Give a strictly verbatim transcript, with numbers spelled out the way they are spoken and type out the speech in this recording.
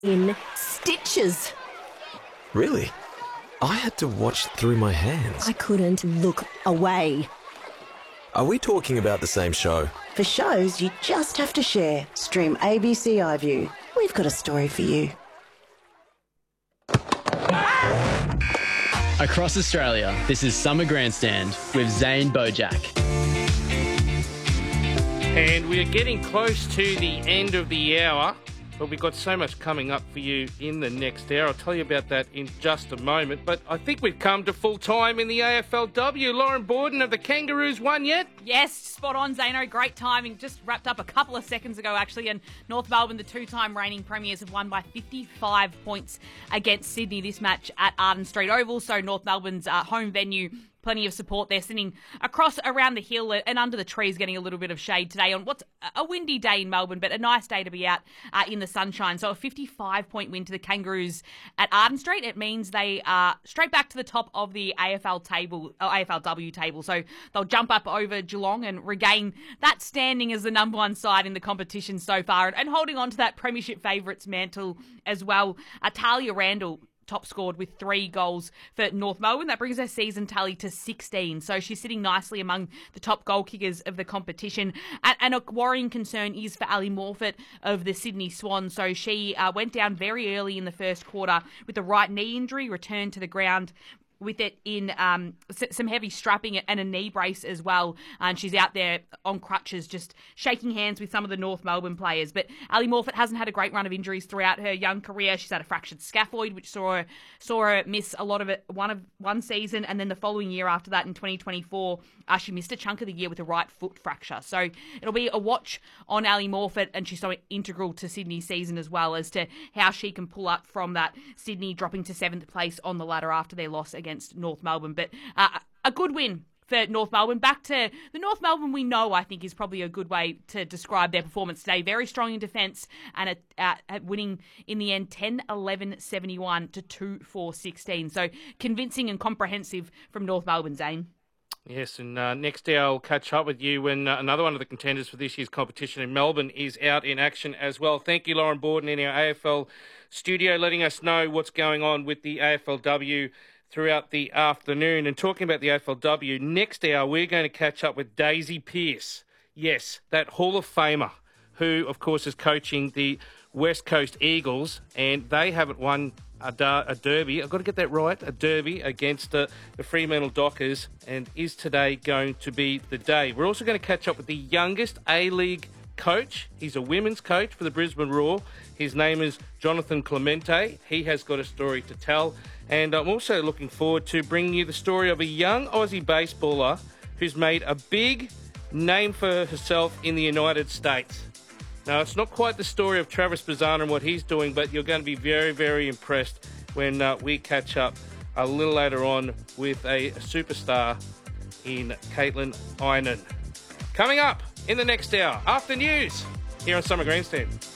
in stitches. Really? I had to watch through my hands. I couldn't look away. Are we talking about the same show? For shows you just have to share, stream A B C iView. We've got a story for you. Across Australia, this is Summer Grandstand with Zane Bojack. And we are getting close to the end of the hour, but we've got so much coming up for you in the next hour. I'll tell you about that in just a moment. But I think we've come to full time in the A F L W. Lauren Borden, have the Kangaroos won yet? Yes, spot on, Zano. Great timing. Just wrapped up a couple of seconds ago, actually. And North Melbourne, the two-time reigning premiers, have won by fifty-five points against Sydney this match at Arden Street Oval. So North Melbourne's uh, home venue. Plenty of support there, sitting across around the hill and under the trees, getting a little bit of shade today on what's a windy day in Melbourne, but a nice day to be out uh, in the sunshine. So a fifty-five point win to the Kangaroos at Arden Street. It means they are straight back to the top of the A F L table, uh, A F L W table. So they'll jump up over Geelong and regain that standing as the number one side in the competition so far, and, and holding on to that premiership favourites mantle as well. Uh, Talia Randall top scored with three goals for North Melbourne. That brings her season tally to sixteen. So she's sitting nicely among the top goal kickers of the competition. And, and a worrying concern is for Ali Morfitt of the Sydney Swans. So she uh, went down very early in the first quarter with a right knee injury, returned to the ground with it in um, some heavy strapping and a knee brace as well. And she's out there on crutches, just shaking hands with some of the North Melbourne players. But Ali Morfitt hasn't had a great run of injuries throughout her young career. She's had a fractured scaphoid, which saw her, saw her miss a lot of it one of one season. And then the following year after that, in twenty twenty-four, uh, she missed a chunk of the year with a right foot fracture. So it'll be a watch on Ali Morfitt, and she's so integral to Sydney's season as well, as to how she can pull up from that Sydney dropping to seventh place on the ladder after their loss against North Melbourne. But uh, a good win for North Melbourne. Back to the North Melbourne we know, I think, is probably a good way to describe their performance today. Very strong in defence, and at, uh, at winning in the end ten eleven seventy-one to two four sixteen. So convincing and comprehensive from North Melbourne, Zane. Yes, and uh, next hour I'll catch up with you when uh, another one of the contenders for this year's competition in Melbourne is out in action as well. Thank you, Lauren Borden, in our A F L studio, letting us know what's going on with the A F L W throughout the afternoon. And talking about the A F L W, next hour we're going to catch up with Daisy Pearce. Yes, that Hall of Famer who, of course, is coaching the West Coast Eagles, and they haven't won a, da- a derby. I've got to get that right, a derby against uh, the Fremantle Dockers, and is today going to be the day? We're also going to catch up with the youngest A-League coach. He's a women's coach for the Brisbane Roar. His name is Jonathan Clemente. He has got a story to tell. And I'm also looking forward to bringing you the story of a young Aussie baseballer who's made a big name for herself in the United States. Now, it's not quite the story of Travis Bazzana and what he's doing, but you're going to be very, very impressed when uh, we catch up a little later on with a superstar in Caitlin Einan. Coming up in the next hour, after news, here on Summer Grandstand.